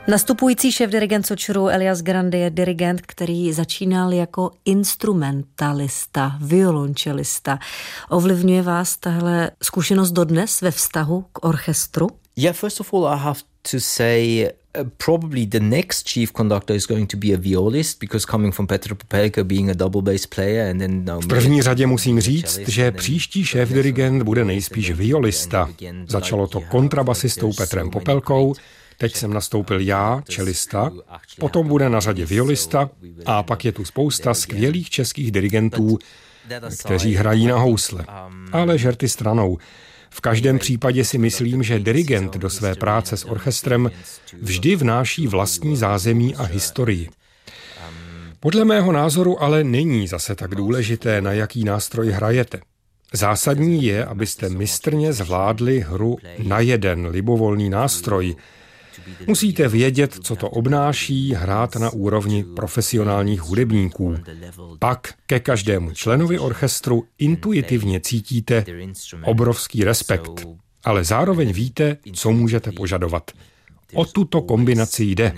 Nastupující šéfdirigent Sočuru Elias Grande je dirigent, který začínal jako instrumentalista, violončelista. Ovlivňuje vás tahle zkušenost dodnes ve vztahu k orchestru? Yeah, first of all, I have to say probably the next chief conductor is going to be a violist, because coming from Petr Popelka being a double bass player and then now... V první řadě musím říct, že příští šéfdirigent bude nejspíš violista. Začalo to kontrabasistou Petrem Popelkou, teď jsem nastoupil já, čelista, potom bude na řadě violista a pak je tu spousta skvělých českých dirigentů, kteří hrají na housle. Ale žerty stranou. V každém případě si myslím, že dirigent do své práce s orchestrem vždy vnáší vlastní zázemí a historii. Podle mého názoru ale není zase tak důležité, na jaký nástroj hrajete. Zásadní je, abyste mistrně zvládli hru na jeden libovolný nástroj. Musíte vědět, co to obnáší, hrát na úrovni profesionálních hudebníků. Pak ke každému členovi orchestru intuitivně cítíte obrovský respekt, ale zároveň víte, co můžete požadovat. O tuto kombinaci jde.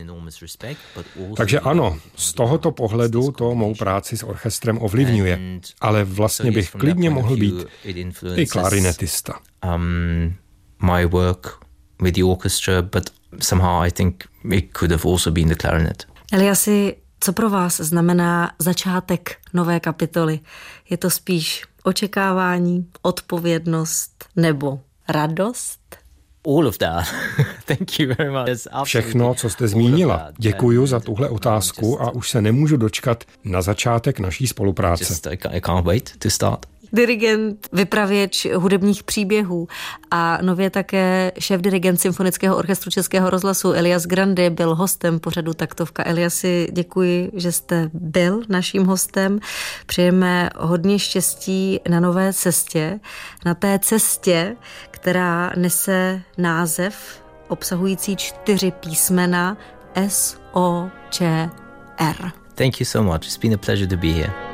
Takže ano, z tohoto pohledu to mou práci s orchestrem ovlivňuje, ale vlastně bych klidně mohl být i klarinetista. My work with the orchestra, but somehow I think it could have also been the clarinet. Eliasi, co pro vás znamená začátek nové kapitoly? Je to spíš očekávání, odpovědnost nebo radost? All of that. Thank you very much. Všechno, co jste zmínila. Děkuji za tuhle otázku a už se nemůžu dočkat na začátek naší spolupráce. I can't wait to start. Dirigent, vypravěč hudebních příběhů a nově také šéfdirigent Symfonického orchestru Českého rozhlasu Elias Grande byl hostem pořadu Taktovka. Eliasi, děkuji, že jste byl naším hostem. Přejeme hodně štěstí na nové cestě, na té cestě, která nese název obsahující 4 písmena SOČR. Thank you so much. It's been a pleasure to be here.